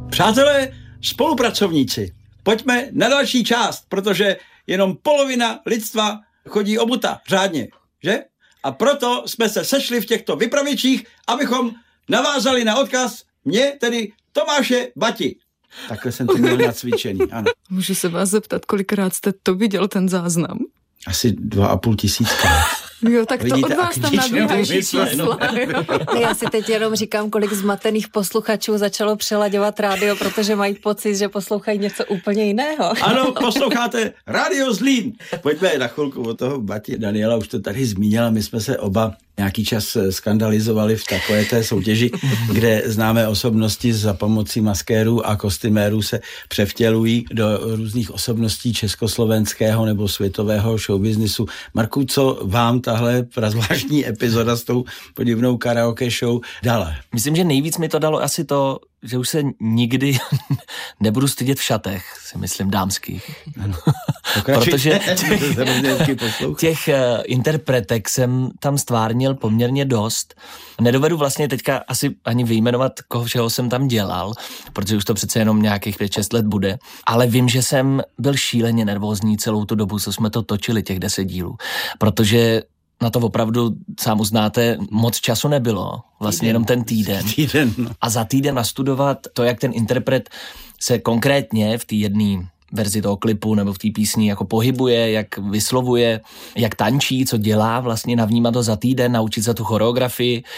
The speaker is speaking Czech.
Přátelé, spolupracovníci, pojďme na další část, protože jenom polovina lidstva chodí obuta řádně, že? A proto jsme se sešli v těchto vypravěčích, abychom navázali na odkaz mě, tedy Tomáše Bati. Takhle jsem to měl nacvičený, ano. Můžu se vás zeptat, kolikrát jste to viděl, ten záznam? Asi 2,5 tisíce. Jo, tak to od vás tam nabíhají čísla. Já si teď jenom říkám, kolik zmatených posluchačů začalo přelaďovat rádio, protože mají pocit, že poslouchají něco úplně jiného. Ano, posloucháte Rádio Zlín. Pojďme na chvilku od toho Bati. Daniela už to tady zmínila, my jsme se oba nějaký čas skandalizovali v takové té soutěži, kde známé osobnosti za pomocí maskérů a kostymérů se převtělují do různých osobností československého nebo světového showbiznisu. Marku, co vám tahle prazvláštní epizoda s tou podivnou karaoke show dala? Myslím, že nejvíc mi to dalo asi to, že už se nikdy nebudu stydět v šatech, si myslím, dámských. Ano. Protože těch interpretek jsem tam stvárnil poměrně dost. Nedovedu vlastně teďka asi ani vyjmenovat, koho všeho jsem tam dělal, protože už to přece jenom nějakých 5-6 let bude, ale vím, že jsem byl šíleně nervózní celou tu dobu, co jsme to točili, těch 10 dílů, protože na to opravdu, sám uznáte, moc času nebylo. Vlastně jenom ten týden. No. A za týden nastudovat to, jak ten interpret se konkrétně v té jedné verzi toho klipu nebo v té písni jako pohybuje, jak vyslovuje, jak tančí, co dělá, vlastně navnímat to za týden, naučit se tu choreografii,